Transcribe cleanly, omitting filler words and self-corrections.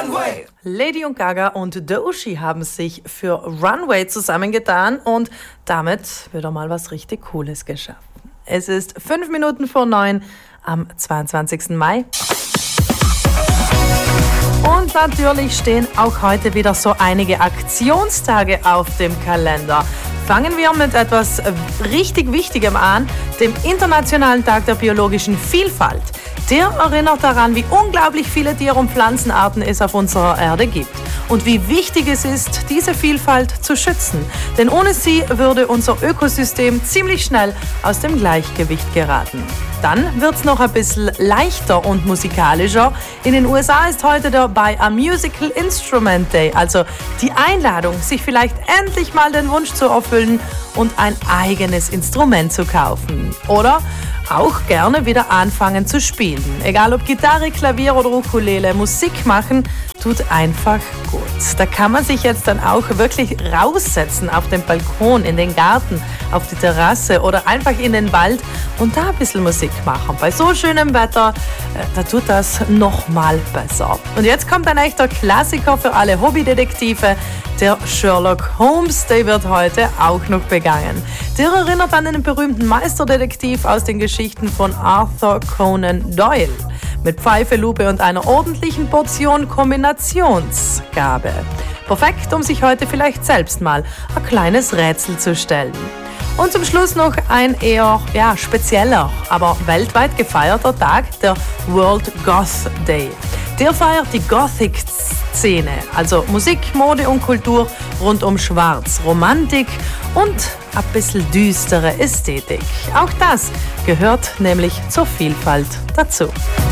Runway. Lady Gaga und Doechii haben sich für Runway zusammengetan und damit wieder mal was richtig Cooles geschaffen. Es ist 8:05 am 22. Mai. Und natürlich stehen auch heute wieder so einige Aktionstage auf dem Kalender. Fangen wir mit etwas richtig Wichtigem an, dem Internationalen Tag der biologischen Vielfalt. Der erinnert daran, wie unglaublich viele Tier- und Pflanzenarten es auf unserer Erde gibt und wie wichtig es ist, diese Vielfalt zu schützen. Denn ohne sie würde unser Ökosystem ziemlich schnell aus dem Gleichgewicht geraten. Dann wird's noch ein bisschen leichter und musikalischer. In den USA ist heute der Buy a Musical Instrument Day, also die Einladung, sich vielleicht endlich mal den Wunsch zu erfüllen und ein eigenes Instrument zu kaufen. Oder auch gerne wieder anfangen zu spielen. Egal ob Gitarre, Klavier oder Ukulele, Musik machen tut einfach gut. Da kann man sich jetzt dann auch wirklich raussetzen auf den Balkon, in den Garten, auf die Terrasse oder einfach in den Wald und da ein bisschen Musik machen. Bei so schönem Wetter, da tut das nochmal besser. Und jetzt kommt ein echter Klassiker für alle Hobbydetektive. Der Sherlock Holmes, der wird heute auch noch begangen. Der erinnert an den berühmten Meisterdetektiv aus den Geschichten von Arthur Conan Doyle. Mit Pfeife, Lupe und einer ordentlichen Portion Kombinationsgabe. Perfekt, um sich heute vielleicht selbst mal ein kleines Rätsel zu stellen. Und zum Schluss noch ein eher spezieller, aber weltweit gefeierter Tag, der World Goth Day. Der feiert die Gothic-Szene, also Musik, Mode und Kultur rund um Schwarz, Romantik und ein bisschen düstere Ästhetik. Auch das gehört nämlich zur Vielfalt dazu.